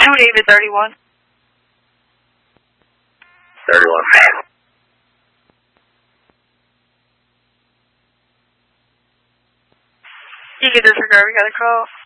2 David 31. 31. You can disregard, we got a call.